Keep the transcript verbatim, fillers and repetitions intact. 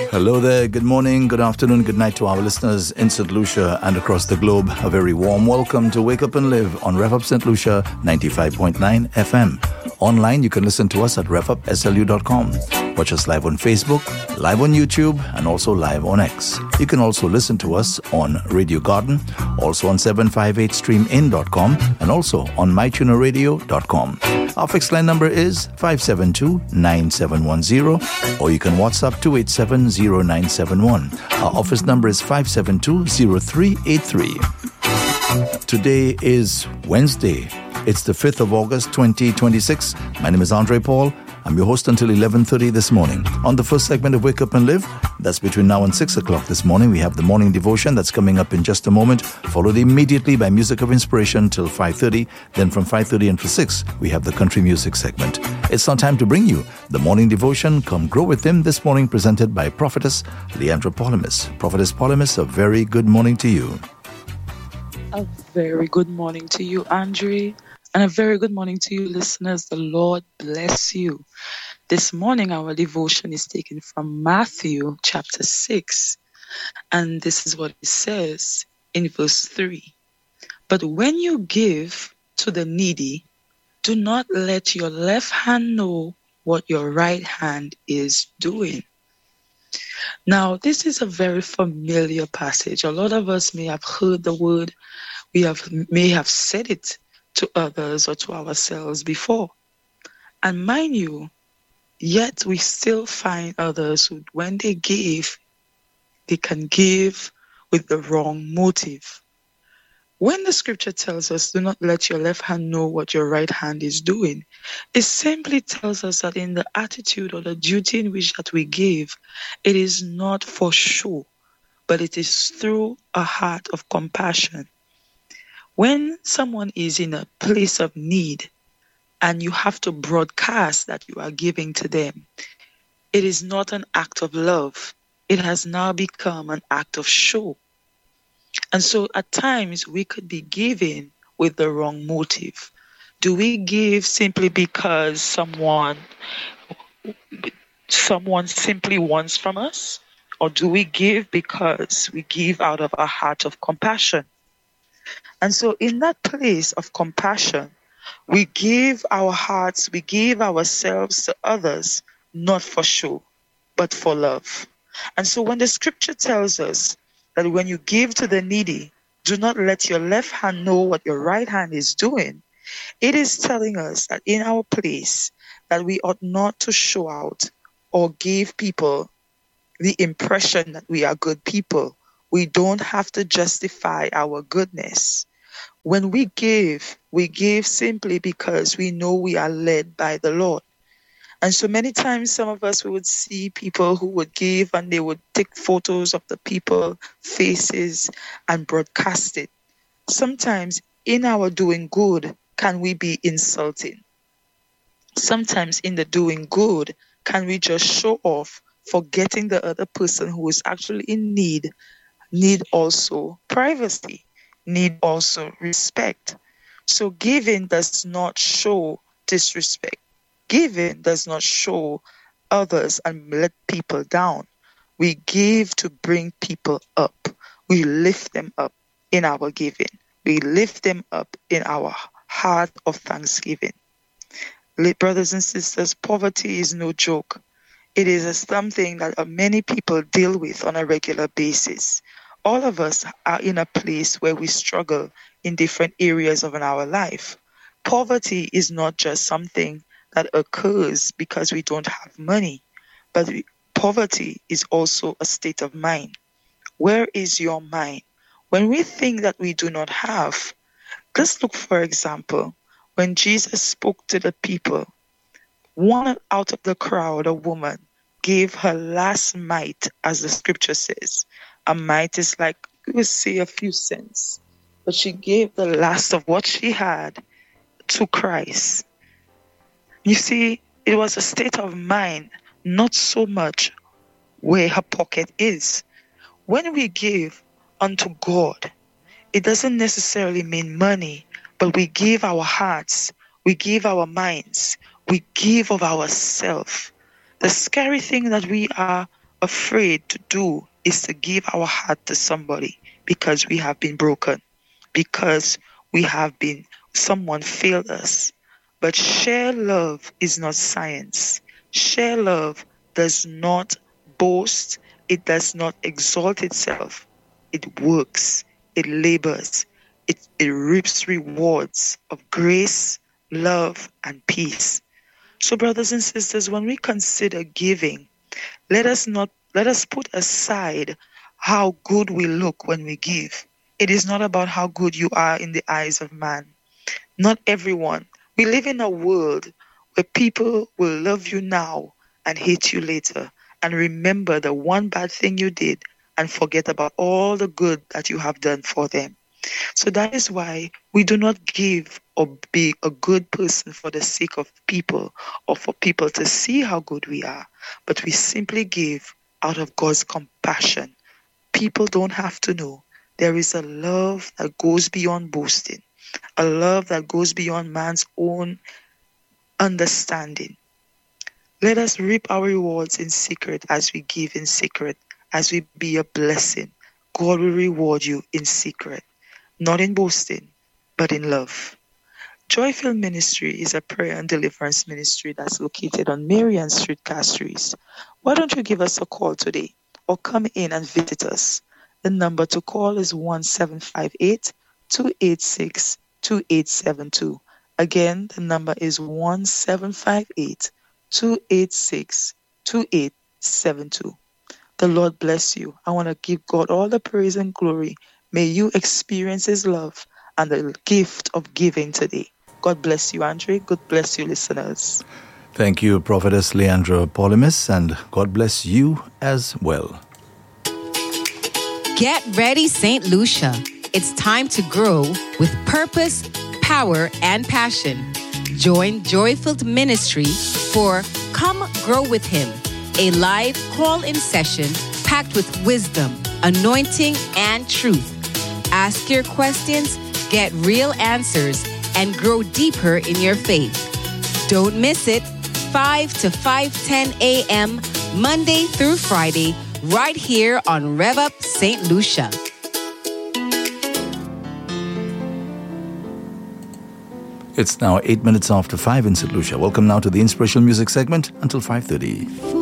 Hello there, good morning, good afternoon, good night to our listeners in Saint Lucia and across the globe. A very warm welcome to Wake Up and Live on Rev Up Saint Lucia ninety-five point nine F M. Online, you can listen to us at rev up s l u dot com. Watch us live on Facebook, live on YouTube, and also live on X. You can also listen to us on Radio Garden, also on seven fifty-eight stream in dot com, and also on my tuner radio dot com. Our fixed line number is five seven two, nine seven one zero, or you can WhatsApp two eight seven, zero nine seven one. Our office number is five seven two, zero three eight three. Today is Wednesday. It's the fifth of August, twenty twenty-six. My name is Andre Paul. I'm your host until eleven thirty this morning. On the first segment of Wake Up and Live, that's between now and six o'clock this morning, we have the morning devotion that's coming up in just a moment, followed immediately by Music of Inspiration till five thirty. Then from five thirty until six, we have the country music segment. It's now time to bring you the morning devotion, Come Grow With Him, this morning presented by Prophetess Leandra Polymus. Prophetess Polymus, a very good morning to you. A very good morning to you, Andre. And a very good morning to you, listeners. The Lord bless you. This morning, our devotion is taken from Matthew chapter six. And this is what it says in verse three. But when you give to the needy, do not let your left hand know what your right hand is doing. Now, this is a very familiar passage. A lot of us may have heard the word. We have may have said it to others or to ourselves before. And mind you, yet we still find others who, when they give, they can give with the wrong motive. When the scripture tells us, do not let your left hand know what your right hand is doing, it simply tells us that in the attitude or the duty in which that we give, it is not for show, but it is through a heart of compassion. When someone is in a place of need and you have to broadcast that you are giving to them, it is not an act of love. It has now become an act of show. And so at times we could be giving with the wrong motive. Do we give simply because someone, someone simply wants from us? Or do we give because we give out of a heart of compassion? And so in that place of compassion, we give our hearts, we give ourselves to others, not for show, but for love. And so when the scripture tells us that when you give to the needy, do not let your left hand know what your right hand is doing, it is telling us that in our place, that we ought not to show out or give people the impression that we are good people. We don't have to justify our goodness. When we give, we give simply because we know we are led by the Lord. And so many times, some of us, we would see people who would give and they would take photos of the people's faces and broadcast it. Sometimes in our doing good, can we be insulting? Sometimes in the doing good, can we just show off, forgetting the other person who is actually in need, need also privacy, need also respect. So giving does not show disrespect. Giving does not show others and let people down. We give to bring people up. We lift them up in our giving. We lift them up in our heart of thanksgiving. Brothers and sisters, poverty is no joke. It is a something that many people deal with on a regular basis. All of us are in a place where we struggle in different areas of our life. Poverty is not just something that occurs because we don't have money, but we, poverty is also a state of mind. Where is your mind? When we think that we do not have, let's look, for example, when Jesus spoke to the people, one out of the crowd, a woman, gave her last mite, as the scripture says. A mite is like, we would say, a few cents. But she gave the last of what she had to Christ. You see, it was a state of mind, not so much where her pocket is. When we give unto God, it doesn't necessarily mean money, but we give our hearts, we give our minds, we give of ourselves. The scary thing that we are afraid to do is to give our heart to somebody because we have been broken, because we have been, someone failed us. But share love is not science. Share love does not boast. It does not exalt itself. It works. It labors. It, it reaps rewards of grace, love, and peace. So, brothers and sisters, when we consider giving, let us not let us put aside how good we look when we give. It is not about how good you are in the eyes of man. Not everyone. We live in a world where people will love you now and hate you later, and remember the one bad thing you did and forget about all the good that you have done for them. So that is why we do not give or be a good person for the sake of people or for people to see how good we are, but we simply give out of God's compassion. People don't have to know. There is a love that goes beyond boasting, a love that goes beyond man's own understanding. Let us reap our rewards in secret as we give in secret, as we be a blessing. God will reward you in secret, not in boasting, but in love. Joyful Ministry is a prayer and deliverance ministry that's located on Marian Street, Castries. Why don't you give us a call today or come in and visit us? The number to call is one seven five eight, two eight six, two eight seven two. Again, the number is one seven five eight, two eight six, two eight seven two. The Lord bless you. I want to give God all the praise and glory. May you experience His love and the gift of giving today. God bless you, Andre. God bless you, listeners. Thank you, Prophetess Leandra Polymus, and God bless you as well. Get ready, Saint Lucia. It's time to grow with purpose, power, and passion. Join Joy-Filled Ministry for Come Grow With Him, a live call-in session packed with wisdom, anointing, and truth. Ask your questions, get real answers, and grow deeper in your faith. Don't miss it, five to five ten a.m., Monday through Friday, right here on Rev Up Saint Lucia. It's now eight minutes after five in Saint Lucia. Welcome now to the Inspirational Music segment until five thirty.